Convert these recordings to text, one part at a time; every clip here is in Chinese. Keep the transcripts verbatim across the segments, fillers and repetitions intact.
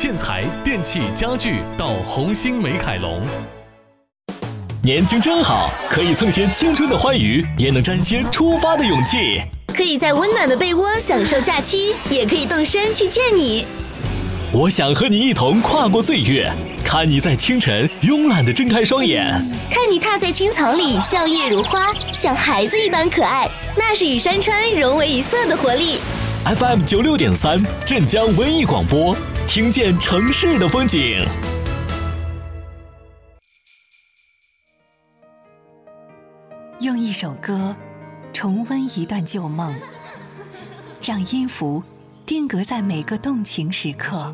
建材、电器、家具到红星美凯龙。 年轻真好，可以蹭些青春的欢愉，也能沾些出发的勇气。 可以在温暖的被窝享受假期，也可以动身去见你。 我想和你一同跨过岁月，看你在清晨慵懒地睁开双眼， 看你踏在青草里笑靥如花，像孩子一般可爱，那是与山川融为一色的活力。 F M 九六点三，镇江文艺广播，听见城市的风景。 用一首歌重温一段旧梦，让音符定格在每个动情时刻。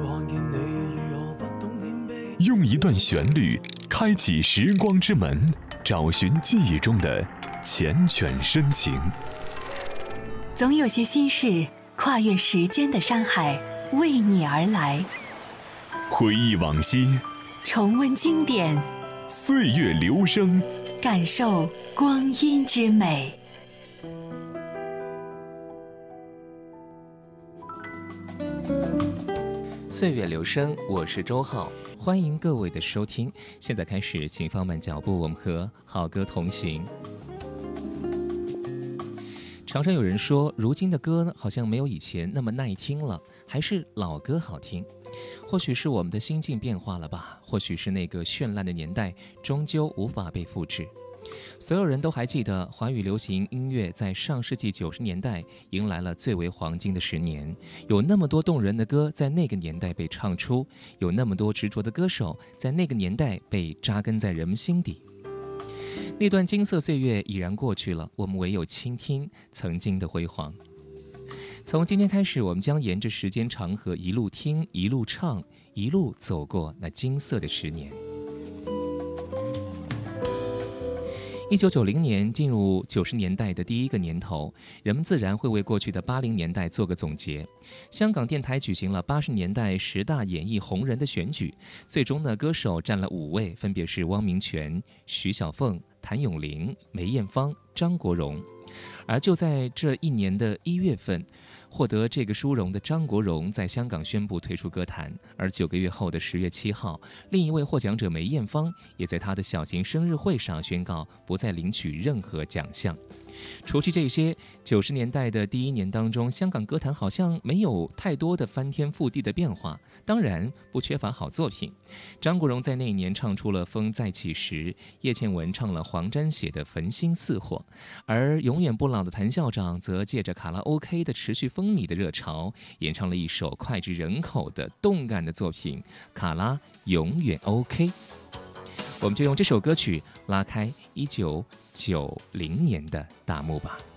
用一段旋律开启时光之门，找寻记忆中的缱绻深情。 总有些心事跨越时间的山海，为你而来。 回忆往昔， 重温经典， 岁月流声， 感受光阴之美。 岁月流声，我是周浩，欢迎各位的收听。现在开始，请放慢脚步，我们和好歌同行。常常有人说，如今的歌好像没有以前那么耐听了，还是老歌好听。或许是我们的心境变化了吧，或许是那个绚烂的年代终究无法被复制。所有人都还记得华语流行音乐在上世纪九十年代迎来了最为黄金的十年，有那么多动人的歌在那个年代被唱出，有那么多执着的歌手在那个年代被扎根在人们心底。那段金色岁月已然过去了，我们唯有倾听曾经的辉煌。从今天开始，我们将沿着时间长河一路听，一路唱，一路走过那金色的十年。一九九零年进入九十年代的第一个年头，人们自然会为过去的八零年代做个总结。香港电台举行了八十年代十大演艺红人的选举，最终呢，歌手占了五位，分别是汪明荃、徐小凤、谭咏麟、梅艳芳、张国荣。而就在这一年的一月份，获得这个殊荣的张国荣在香港宣布退出歌坛，而九个月后的十月七号，另一位获奖者梅艳芳也在她的小型生日会上宣告不再领取任何奖项。除去这些，九十年代的第一年当中，香港歌坛好像没有太多的翻天覆地的变化，当然不缺乏好作品。张国荣在那一年唱出了《风再起时》，叶倩文唱了黄沾写的《焚心似火》，而永远不老的谭校长则借着卡拉 OK 的持续风靡的热潮，演唱了一首脍炙人口的动感的作品《卡拉永远 OK》。我们就用这首歌曲拉开一九九零年的大幕吧。